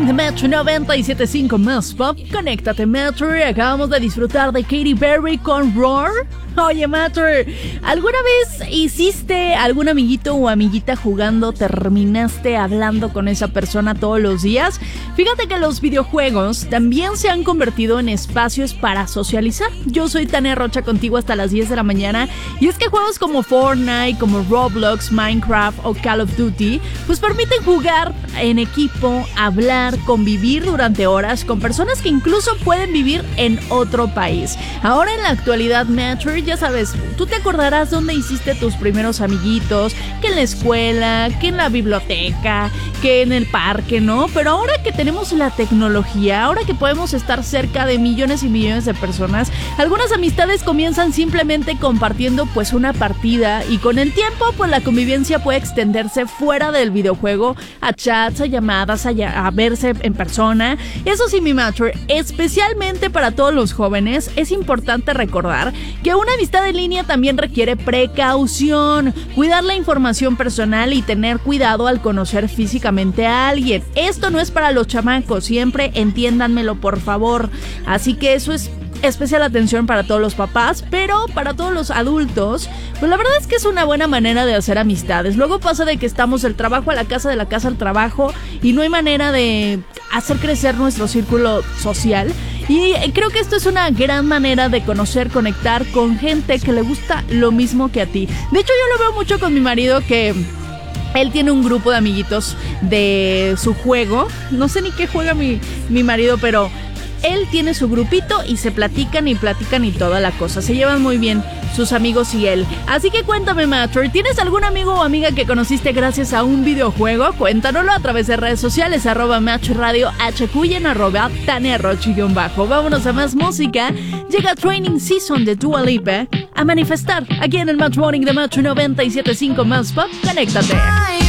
the Metro 97.5 Más Pop. Conéctate, Metro. Acabamos de disfrutar de Katy Perry con Roar. Oye, Metro, ¿alguna vez hiciste algún amiguito o amiguita jugando, terminaste hablando con esa persona todos los días? Fíjate que los videojuegos también se han convertido en espacios para socializar. Yo soy Tania Rocha contigo hasta las 10 de la mañana. Y es que juegos como Fortnite, como Roblox, Minecraft o Call of Duty, pues permiten jugar en equipo, hablar, convivir durante horas con personas que incluso pueden vivir en otro país. Ahora en la actualidad, Metro, ya sabes, tú te acordarás dónde hiciste tus primeros amiguitos, que en la escuela, que en la biblioteca, que en el parque, ¿no? Pero ahora que tenemos la tecnología, ahora que podemos estar cerca de millones y millones de personas, algunas amistades comienzan simplemente compartiendo pues una partida, y con el tiempo pues la convivencia puede extenderse fuera del videojuego a chats, a llamadas, a verse en persona. Eso sí, mi Metro, especialmente para todos los jóvenes, es importante recordar que una amistad en línea también requiere precaución, cuidar la información personal y tener cuidado al conocer físicamente a alguien. Esto no es para los chamacos, siempre entiéndanmelo, por favor. Así que eso es especial atención para todos los papás, pero para todos los adultos, pues la verdad es que es una buena manera de hacer amistades. Luego pasa de que estamos del trabajo a la casa, de la casa al trabajo, y no hay manera de hacer crecer nuestro círculo social. Y creo que esto es una gran manera de conocer, conectar con gente que le gusta lo mismo que a ti. De hecho, yo lo veo mucho con mi marido, que él tiene un grupo de amiguitos de su juego. No sé ni qué juega mi marido, pero él tiene su grupito y se platican y toda la cosa. Se llevan muy bien sus amigos y él. Así que cuéntame, Metro, ¿tienes algún amigo o amiga que conociste gracias a un videojuego? Cuéntanoslo a través de redes sociales, @Metro Radio HQ y en @Tania Rocha_bajo. Vámonos a más música. Llega Training Season de Dua Lipa a manifestar aquí en el Match Morning de Metro 97.5 Más Pop. Conéctate.